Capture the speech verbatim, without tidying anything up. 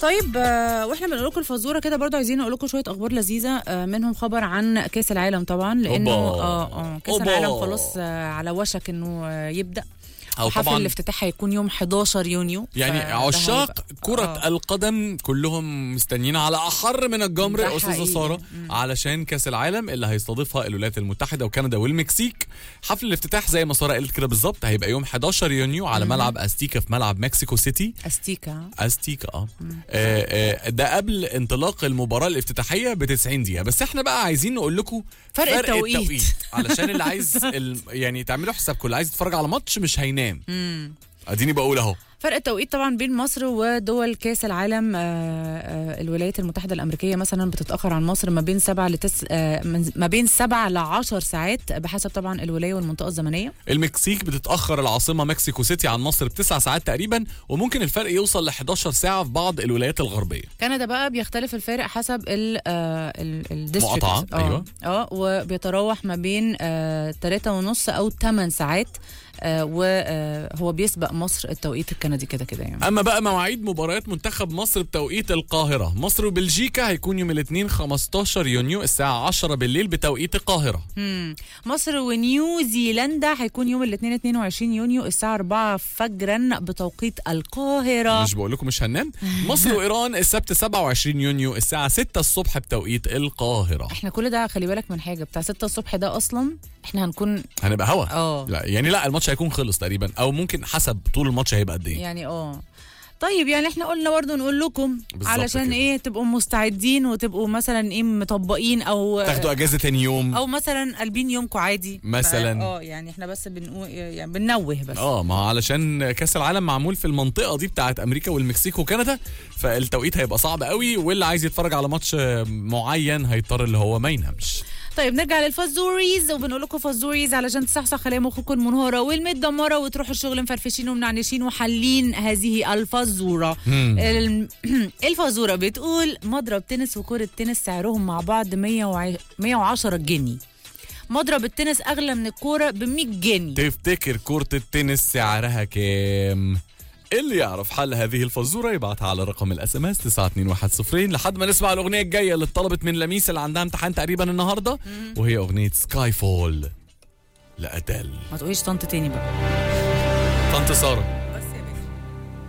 طيب آه، واحنا بنقول لكم الفزوره كده برضو عايزين نقول لكم شويه اخبار لذيذه، آه، منهم خبر عن كاس العالم طبعا، لانه اه اه كاس أوبا. العالم خلاص آه، على وشك انه آه، يبدا. أو حفل طبعا الافتتاح هيكون يوم حداشر يونيو، يعني عشاق كرة آه. القدم كلهم مستنيين على أحر من الجمر ده يا أستاذة حقيقي. سارة، مم. علشان كأس العالم اللي هيستضيفها الولايات المتحدة وكندا والمكسيك. حفل الافتتاح زي ما سارة قالت كده بالظبط هيبقى يوم حداشر يونيو على مم. ملعب أستيكا في ملعب مكسيكو سيتي. استيكا أستيكا اه, آه, آه ده قبل انطلاق المباراة الافتتاحية ب تسعين دقيقة. بس احنا بقى عايزين نقول لكم فرق التوقيت. علشان اللي عايز ال... يعني تعملوا حسابكم، اللي عايز يتفرج على ماتش مش هينام. مم. اديني بقول اهو فرق التوقيت طبعا بين مصر ودول كاس العالم. آه، آه، الولايات المتحده الامريكيه مثلا بتتاخر عن مصر ما بين سبعة لتس آه، من- ما بين سبعة لعشر ساعات بحسب طبعا الولايه والمنطقه الزمنيه. المكسيك بتتأخر العاصمة مكسيكو سيتي عن مصر بتسع ساعات تقريبا، وممكن الفرق يوصل ل حداشر ساعة في بعض الولايات الغربية. كندا بقى بيختلف الفارق حسب ال ال الديستريكت. مقاطعة، أيوة. اه وبيتراوح ما بين آه ثلاثة ونص او ثمان ساعات، آه وهو بيسبق مصر التوقيت الكندي كده كده يعني. أما بقى مواعيد مباريات منتخب مصر بتوقيت القاهرة، مصر وبلجيكا هيكون يوم الاثنين خمستاشر يونيو الساعة عشرة بالليل بتوقيت القاهرة. مم. مصر ونيوزيلندا هيكون يوم الاثنين اتنين وعشرين يونيو الساعة أربعة فجرا بتوقيت القاهرة. مش بقول لكم مش هننام. مصر وإيران السبت سبعة وعشرين يونيو الساعة ستة الصبح بتوقيت القاهرة. احنا كل ده خلي بالك من حاجة، بتاع ستة الصبح ده أصلا احنا هنكون هنبقى هوا. اه لا يعني لا الماتش هيكون خلص تقريبا، او ممكن حسب طول الماتش هيبقى قد ايه يعني اه طيب يعني احنا قلنا برضه نقول لكم علشان كده. ايه تبقوا مستعدين وتبقوا مثلا ايه مطبقين او تاخدوا اجازه تاني يوم او مثلا قلبين يومكم عادي مثلا. اه يعني احنا بس بنقول يعني بننوه بس. اه ما علشان كاس العالم معمول في المنطقه دي بتاعت امريكا والمكسيك وكندا، فالتوقيت هيبقى صعب قوي، واللي عايز يتفرج على ماتش معين هيضطر اللي هو ما ينامش. طيب نرجع للفزوريز، وبنقول لكم فزوريز علشان تصحصح خلايا مخكم المنهاره والمتدمره وتروحوا الشغل مفرفشين ومنعنشين وحالين هذه الفزوره. ال- الفزوره بتقول مضرب تنس وكره تنس سعرهم مع بعض مية وعشرة جنيه. مضرب التنس اغلى من الكوره ب مية جنيه. تفتكر كرة التنس سعرها كام؟ اللي يعرف حل هذه الفزوره يبعتها على رقم الاس ام اس تسعة اتنين واحد صفرين لحد ما نسمع الاغنيه الجايه اللي اتطلبت من لميس اللي عندها امتحان تقريبا النهارده، وهي اغنيه سكاي فول لأدل. ما تقوليش طنط تاني بقى. طنط ساره.